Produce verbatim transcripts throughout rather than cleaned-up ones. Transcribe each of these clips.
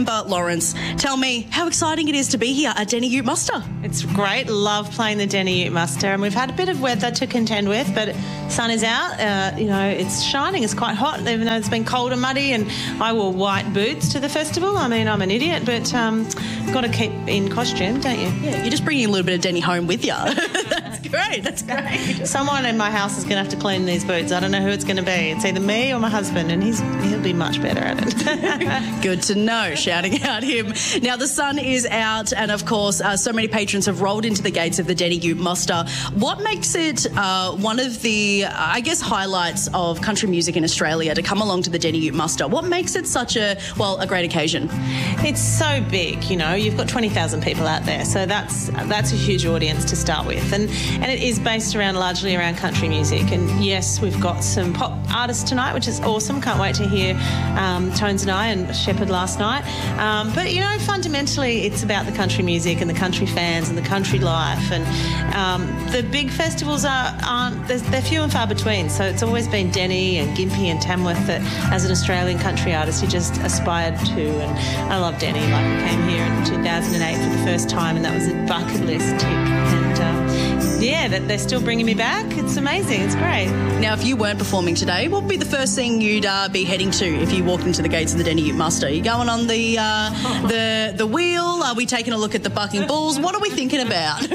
Amber Lawrence. Tell me how exciting it is to be here at Denny Ute Muster. It's great. Love playing the Denny Ute Muster, and we've had a bit of weather to contend with, but sun is out. Uh, you know, it's shining. It's quite hot, even though it's been cold and muddy. And I wore white boots to the festival. I mean, I'm an idiot, but um, got to keep in costume, don't you? Yeah, you're just bringing a little bit of Denny home with you. That's great. That's great. Someone in my house is going to have to clean these boots. I don't know who it's going to be. It's either me or my husband, and he's he'll be much better at it. Good to know. Shouting out him. Now the sun is out, and of course, uh, so many patrons have rolled into the gates of the Denny Ute Muster. What makes it uh, one of the, uh, I guess, highlights of country music in Australia to come along to the Denny Ute Muster? What makes it such a, well, a great occasion? It's so big, you know. You've got twenty thousand people out there, so that's that's a huge audience to start with, and and it is based around largely around country music. And yes, we've got some pop artists tonight, which is awesome. Can't wait to hear um, Tones and I and Shepherd last night. Um, but you know, fundamentally, it's about the country music and the country fans and the country life. And um, the big festivals are aren't they're, they're few and far between. So it's always been Denny and Gympie and Tamworth that, as an Australian country artist, you just aspired to. And I love Denny. Like, I came here in two thousand eight for the first time, and that was a bucket list tick. And uh, yeah, that they're still bringing me back. It's amazing. It's great. Now, if you weren't performing today, what would be the first thing you'd uh, be heading to if you walked into the gates of the Denny Ute Muster? Are you going on the uh, the the wheel? Are we taking a look at the bucking bulls? What are we thinking about?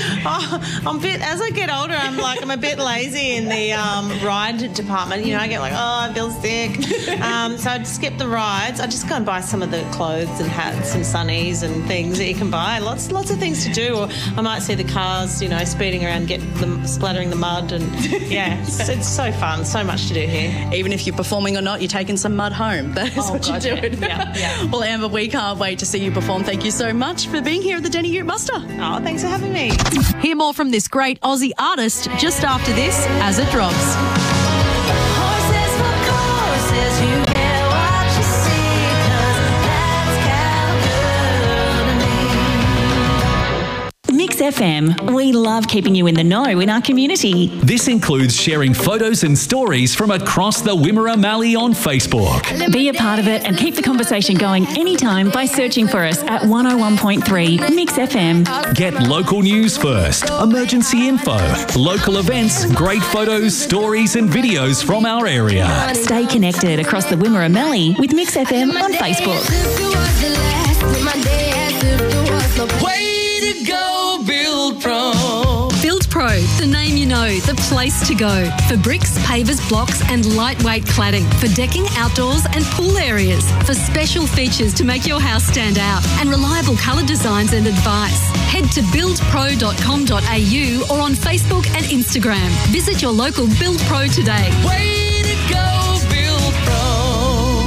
oh, I'm a bit, as I get older, I'm like, I'm a bit lazy in the um, ride department. You know, I get like, oh, I feel sick. Um, so I'd skip the rides. I just go and buy some of the clothes and hats and sunnies and things that you can buy. Lots, lots of things to do. Or I might see the cars, you know, speeding around, get them splattering the mud, and yeah, it's, it's so fun. So much to do here. Even if you're performing or not, you're taking some mud home. That's oh, what God, you're doing. Yeah, yeah. Well, Amber, we can't wait to see you perform. Thank you so much for being here at the Denny Ute Muster. Oh, thanks for having me. Hear more from this great Aussie artist just after this as it drops. Horses for courses, you get what you see, 'cause that's Calgary. Mix F M, we love keeping you in the know in our community. This includes sharing photos and stories from across the Wimmera Mallee on Facebook. Be a part of it and keep the conversation going anytime by searching for us at one oh one point three Mix F M. Get local news first, emergency info, local events, great photos, stories and videos from our area. Stay connected across the Wimmera Mallee with Mix F M on Facebook. Way to go, Build Pro. Build Pro, the name you know, the place to go. For bricks, pavers, blocks and lightweight cladding. For decking, outdoors and pool areas. For special features to make your house stand out. And reliable colour designs and advice. Head to build pro dot com dot a u or on Facebook and Instagram. Visit your local Build Pro today. Way to go, Build Pro.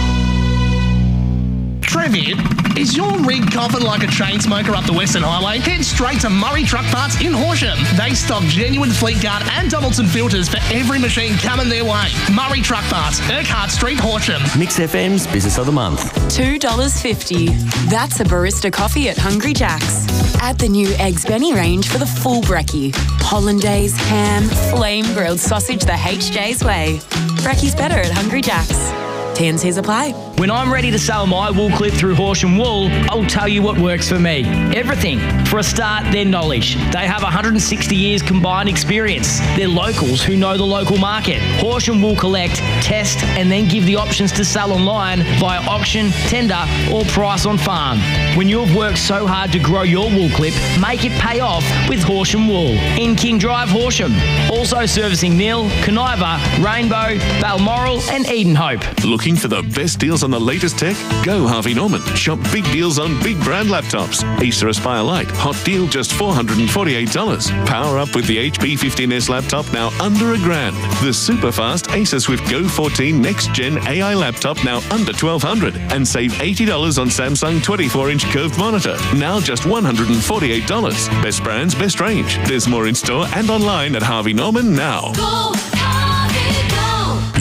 Trevitt, is your rig coughing like a chain smoker up the Western Highway? Head straight to Murray Truck Parts in Horsham. They stock genuine Fleetguard and Donaldson filters for every machine coming their way. Murray Truck Parts, Urquhart Street, Horsham. Mix F M's Business of the Month. two dollars fifty. That's a barista coffee at Hungry Jack's. Add the new Eggs Benny range for the full brekkie. Hollandaise, ham, flame-grilled sausage the H J's way. Brekkie's better at Hungry Jack's. T and C's apply. When I'm ready to sell my wool clip through Horsham Wool, I'll tell you what works for me. Everything. For a start, their knowledge. They have one hundred sixty years combined experience. They're locals who know the local market. Horsham will collect, test, and then give the options to sell online via auction, tender, or price on farm. When you've worked so hard to grow your wool clip, make it pay off with Horsham Wool. In King Drive, Horsham. Also servicing Neil, Coniva, Rainbow, Balmoral, and Edenhope. Looking for the best deals on the latest tech? Go Harvey Norman. Shop big deals on big brand laptops. Acer Aspire Lite, hot deal just four hundred forty-eight dollars. Power up with the H P fifteen S laptop now under a grand. The super fast Acer Swift Go fourteen Next Gen A I laptop now under twelve hundred dollars. And save eighty dollars on Samsung twenty-four inch curved monitor. Now just one hundred forty-eight dollars. Best brands, best range. There's more in store and online at Harvey Norman now. Go, Harvey, go.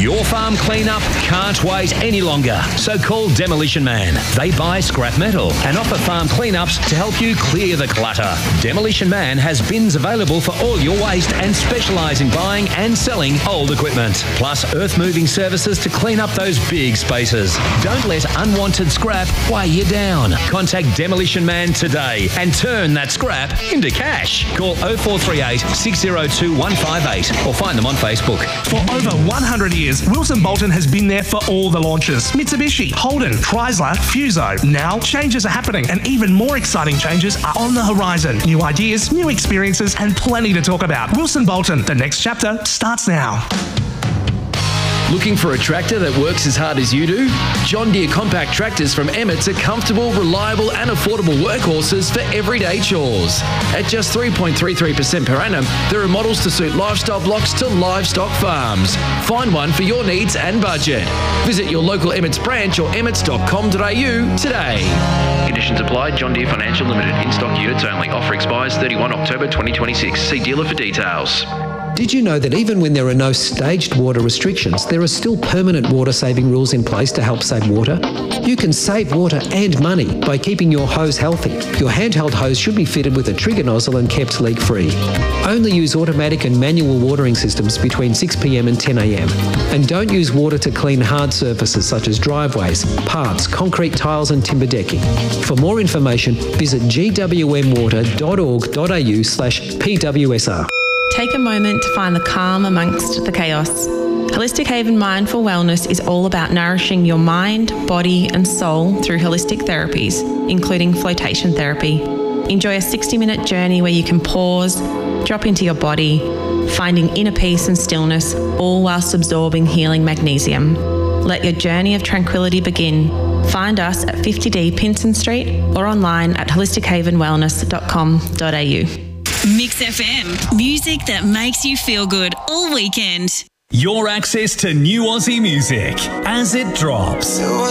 Your farm cleanup can't wait any longer, so call Demolition Man. They buy scrap metal and offer farm cleanups to help you clear the clutter. Demolition Man has bins available for all your waste and specialise in buying and selling old equipment, plus earth-moving services to clean up those big spaces. Don't let unwanted scrap weigh you down. Contact Demolition Man today and turn that scrap into cash. Call oh four three eight, six oh two, one five eight or find them on Facebook. For over one hundred years, Wilson Bolton has been there for all the launches. Mitsubishi, Holden, Chrysler, Fuso. Now, changes are happening and even more exciting changes are on the horizon. New ideas, new experiences and plenty to talk about. Wilson Bolton, the next chapter starts now. Looking for a tractor that works as hard as you do? John Deere compact tractors from Emmets are comfortable, reliable and affordable workhorses for everyday chores. At just three point three three percent per annum, there are models to suit lifestyle blocks to livestock farms. Find one for your needs and budget. Visit your local Emmets branch or emmets dot com dot a u today. Conditions apply. John Deere Financial Limited. In-stock units only. Offer expires thirty-first of October twenty twenty-six. See dealer for details. Did you know that even when there are no staged water restrictions, there are still permanent water-saving rules in place to help save water? You can save water and money by keeping your hose healthy. Your handheld hose should be fitted with a trigger nozzle and kept leak-free. Only use automatic and manual watering systems between six p m and ten a m. And don't use water to clean hard surfaces such as driveways, paths, concrete tiles and timber decking. For more information, visit g w m water dot org dot a u slash p w s r. Take a moment to find the calm amongst the chaos. Holistic Haven Mindful Wellness is all about nourishing your mind, body and soul through holistic therapies, including flotation therapy. Enjoy a sixty-minute journey where you can pause, drop into your body, finding inner peace and stillness, all whilst absorbing healing magnesium. Let your journey of tranquility begin. Find us at fifty D Pinson Street or online at holistic haven wellness dot com dot a u. Mix F M, music that makes you feel good all weekend. Your access to new Aussie music as it drops.